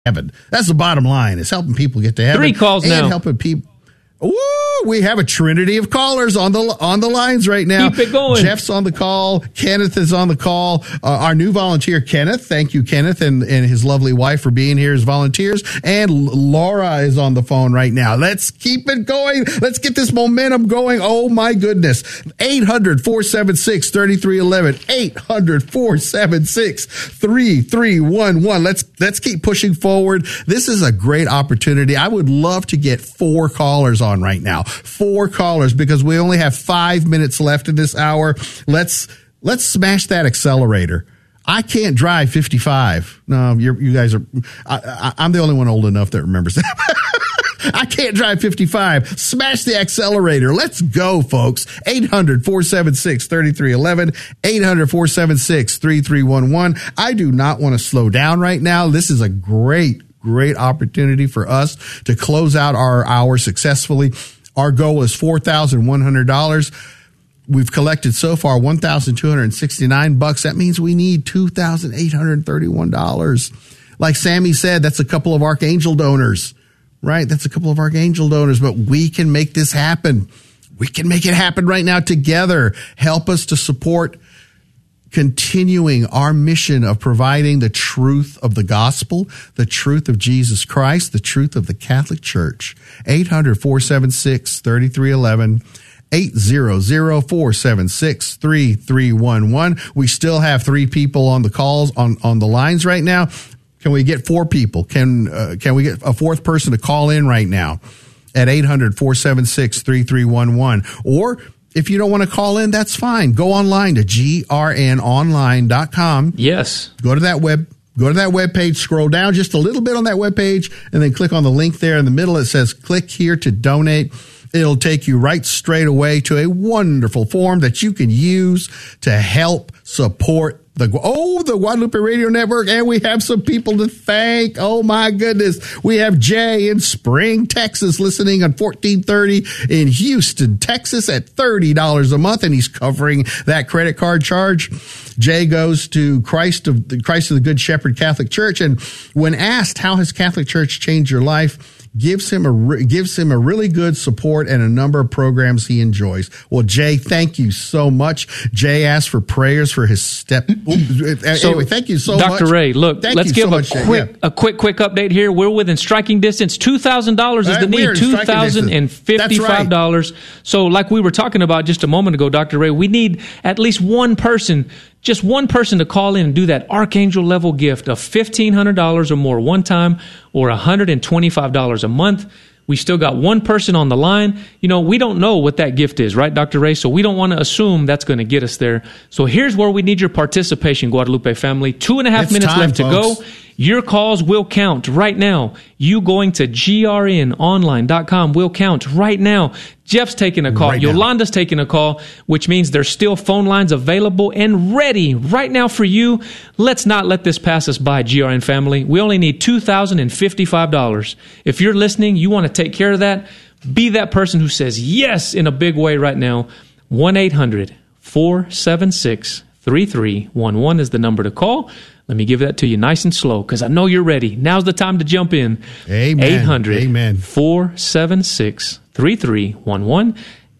heaven. That's the bottom line. It's helping people get to heaven. 3 calls and now. Helping people. Ooh, we have a trinity of callers on the lines right now. Keep it going. Jeff's on the call. Kenneth is on the call. Our new volunteer, Kenneth. Thank you, Kenneth, and his lovely wife for being here as volunteers. And Laura is on the phone right now. Let's keep it going. Let's get this momentum going. Oh, my goodness. 800-476-3311. 800-476-3311. Let's keep pushing forward. This is a great opportunity. I would love to get 4 callers on right now. 4 callers, because we only have 5 minutes left in this hour. Let's smash that accelerator. I can't drive 55. No, you guys are. I'm the only one old enough that remembers that. I can't drive 55. Smash the accelerator. Let's go, folks. 800-476-3311. 800-476-3311. I do not want to slow down right now. This is a great opportunity for us to close out our hour successfully. Our goal is $4,100. We've collected so far $1,269. That means we need $2,831. Like Sammy said, that's a couple of Archangel donors, right? That's a couple of Archangel donors, but we can make this happen. We can make it happen right now together. Help us to support continuing our mission of providing the truth of the gospel, the truth of Jesus Christ, the truth of the Catholic Church. 800-476-3311. 800-476-3311. We still have 3 people on the calls on the lines right now. Can we get 4 people? Can we get a 4th person to call in right now at 800-476-3311? Or if you don't want to call in, that's fine. Go online to grnonline.com. Yes. Go to that web page, scroll down just a little bit on that web page, and then click on the link there in the middle. It says click here to donate. It'll take you right straight away to a wonderful form that you can use to help support the Guadalupe Radio Network. And we have some people to thank. Oh, my goodness. We have Jay in Spring, Texas, listening on 1430 in Houston, Texas at $30 a month, and he's covering that credit card charge. Jay goes to Christ of the Good Shepherd Catholic Church, and when asked how has Catholic Church changed your life, gives him a really good support and a number of programs he enjoys. Well, Jay, thank you so much. Jay asked for prayers for his step. Anyway, thank you so much. Dr. Ray, look, let's give a quick update here. We're within striking distance. $2,000 is the need. $2,055. Right. So like we were talking about just a moment ago, Dr. Ray, we need at least one person, just one person to call in and do that Archangel level gift of $1,500 or more one time, or $125 a month. We still got one person on the line. You know, we don't know what that gift is, right, Dr. Ray? So we don't want to assume that's going to get us there. So here's where we need your participation, Guadalupe family. 2.5 minutes left to go. Your calls will count right now. You going to grnonline.com will count right now. Jeff's taking a call. Yolanda's taking a call, which means there's still phone lines available and ready right now for you. Let's not let this pass us by, GRN family. We only need $2,055. If you're listening, you want to take care of that, be that person who says yes in a big way right now. 1-800-476-3311 is the number to call. Let me give that to you nice and slow because I know you're ready. Now's the time to jump in. Amen. 800-476-3311.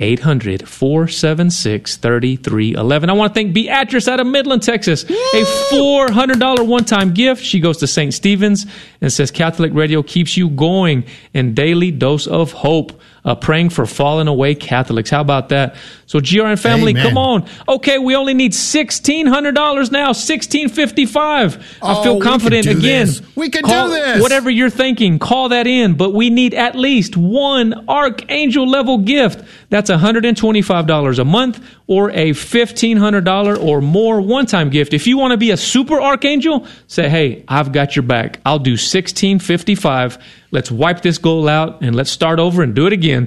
800-476-3311. I want to thank Beatrice out of Midland, Texas. Woo! A $400 one-time gift. She goes to St. Stephen's and says Catholic Radio keeps you going and daily dose of hope. Praying for fallen away Catholics. How about that? So GRN family, Amen. Come on. Okay, we only need $1,600 now. $1,655. I feel confident again. We can do this. Whatever you're thinking, call that in. But we need at least one Archangel level gift. That's $125 a month or a $1,500 or more one-time gift. If you want to be a super Archangel, say, hey, I've got your back. I'll do $1,655. Let's wipe this goal out and let's start over and do it again.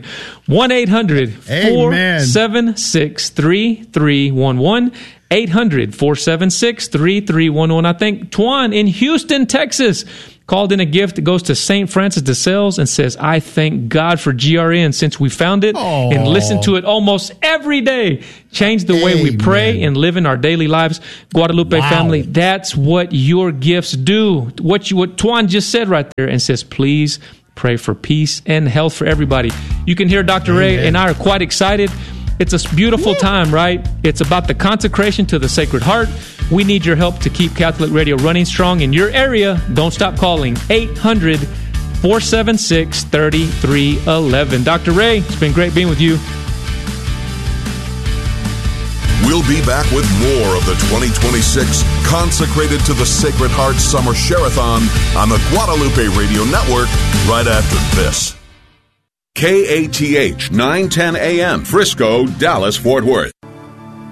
1-800-476-3311. 800-476-3311. I thank Tuan in Houston, Texas. called in a gift that goes to St. Francis de Sales and says, I thank God for GRN since we found it and listen to it almost every day. Change the way we pray and live in our daily lives. Guadalupe family, that's what your gifts do. What Tuan just said right there, and says, please pray for peace and health for everybody. You can hear Dr. Ray and I are quite excited. It's a beautiful time, right? It's about the consecration to the Sacred Heart. We need your help to keep Catholic Radio running strong in your area. Don't stop calling 800-476-3311. Dr. Ray, it's been great being with you. We'll be back with more of the 2026 Consecrated to the Sacred Heart Summer Share-a-thon on the Guadalupe Radio Network right after this. KATH 910 AM, Frisco, Dallas, Fort Worth.